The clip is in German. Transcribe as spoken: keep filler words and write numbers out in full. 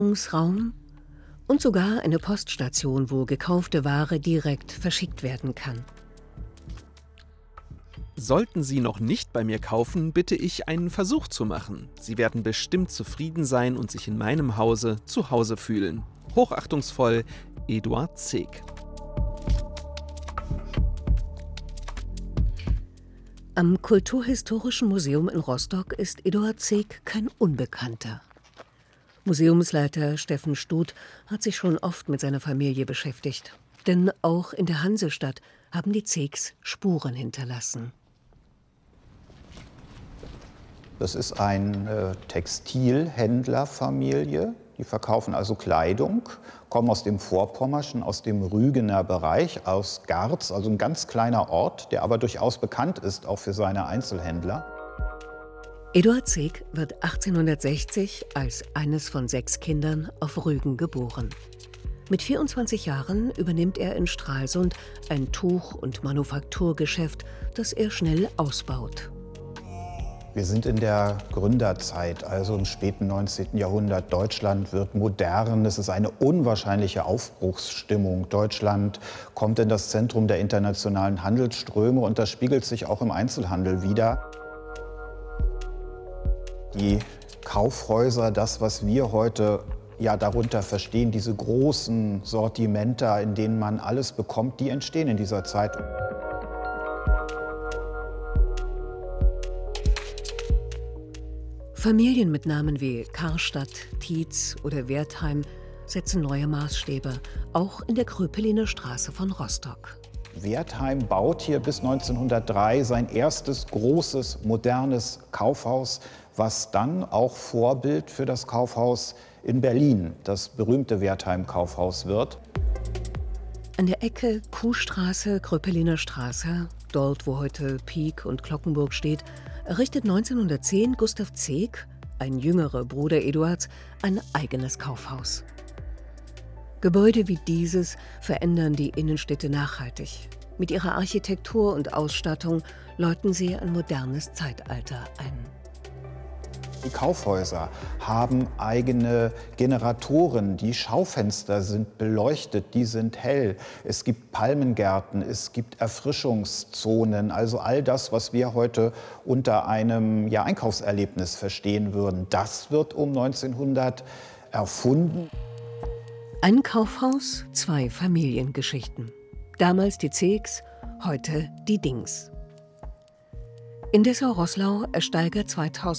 Raum und sogar eine Poststation, wo gekaufte Ware direkt verschickt werden kann. Sollten Sie noch nicht bei mir kaufen, bitte ich, einen Versuch zu machen. Sie werden bestimmt zufrieden sein und sich in meinem Hause zu Hause fühlen. Hochachtungsvoll, Eduard Zeek. Am Kulturhistorischen Museum in Rostock ist Eduard Zeek kein Unbekannter. Museumsleiter Steffen Stut hat sich schon oft mit seiner Familie beschäftigt. Denn auch in der Hansestadt haben die Zeeks Spuren hinterlassen. Das ist eine Textilhändlerfamilie. Die verkaufen also Kleidung, kommen aus dem Vorpommerschen, aus dem Rügener Bereich, aus Garz, also ein ganz kleiner Ort, der aber durchaus bekannt ist, auch für seine Einzelhändler. Eduard Zeek wird achtzehnhundertsechzig als eines von sechs Kindern auf Rügen geboren. Mit vierundzwanzig Jahren übernimmt er in Stralsund ein Tuch- und Manufakturgeschäft, das er schnell ausbaut. Wir sind in der Gründerzeit, also im späten neunzehnten Jahrhundert. Deutschland wird modern, es ist eine unwahrscheinliche Aufbruchsstimmung. Deutschland kommt in das Zentrum der internationalen Handelsströme und das spiegelt sich auch im Einzelhandel wider. Die Kaufhäuser, das, was wir heute ja darunter verstehen, diese großen Sortimenter, in denen man alles bekommt, die entstehen in dieser Zeit. Familien mit Namen wie Karstadt, Tietz oder Wertheim setzen neue Maßstäbe, auch in der Kröpeliner Straße von Rostock. Wertheim baut hier bis neunzehnhundertdrei sein erstes großes, modernes Kaufhaus, was dann auch Vorbild für das Kaufhaus in Berlin, das berühmte Wertheim-Kaufhaus, wird. An der Ecke Kuhstraße, Kröpeliner Straße, dort wo heute Pieck und Glockenburg steht, errichtet neunzehnhundertzehn Gustav Zeek, ein jüngerer Bruder Eduards, ein eigenes Kaufhaus. Gebäude wie dieses verändern die Innenstädte nachhaltig. Mit ihrer Architektur und Ausstattung läuten sie ein modernes Zeitalter ein. Die Kaufhäuser haben eigene Generatoren, die Schaufenster sind beleuchtet, die sind hell. Es gibt Palmengärten, es gibt Erfrischungszonen, also all das, was wir heute unter einem ja, Einkaufserlebnis verstehen würden. Das wird um neunzehnhundert erfunden. Ein Kaufhaus, zwei Familiengeschichten. Damals die Zeeks, heute die Dings. In Dessau-Roßlau ersteigert zweitausend